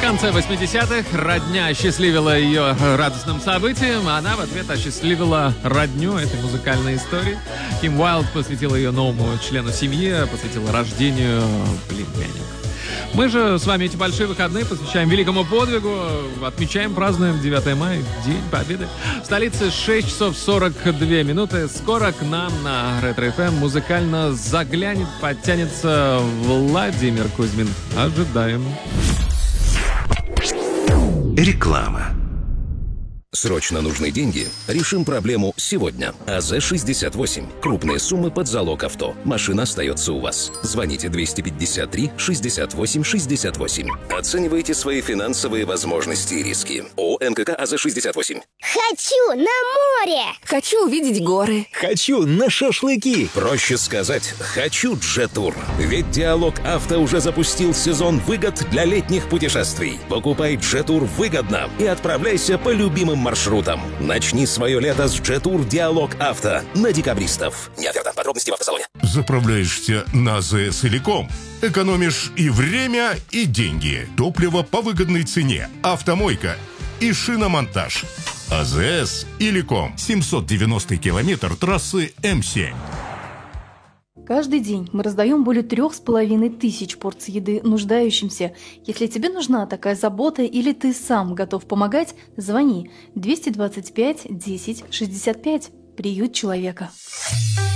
конце 80-х родня осчастливила ее радостным событием, а она в ответ осчастливила родню этой музыкальной истории. Ким Уайлд посвятила ее новому члену семьи, посвятила рождению племянника. Мы же с вами эти большие выходные посвящаем великому подвигу, отмечаем, празднуем 9 мая, День Победы. В столице 6 часов 42 минуты. Скоро к нам на Ретро-ФМ музыкально заглянет, подтянется Владимир Кузьмин. Ожидаем. Реклама. Срочно нужны деньги? Решим проблему сегодня. АЗ-68. Крупные суммы под залог авто. Машина остается у вас. Звоните 253-68-68. Оценивайте свои финансовые возможности и риски. ООО НКК АЗ-68. Хочу на море! Хочу увидеть горы. Хочу на шашлыки. Проще сказать, хочу Джетур. Ведь Диалог Авто уже запустил сезон выгод для летних путешествий. Покупай Джетур выгодно и отправляйся по любимым маршрутам. Начни свое лето с Джетур Диалог Авто на декабристов. Не оферта. Подробности в автосалоне. Заправляешься на АЗС Иликом. Экономишь и время, и деньги. Топливо по выгодной цене. Автомойка и шиномонтаж. АЗС Иликом. 790 километр трассы М7. Каждый день мы раздаем более 3500 порций еды нуждающимся. Если тебе нужна такая забота или ты сам готов помогать, звони 225 10 65. Приют человека.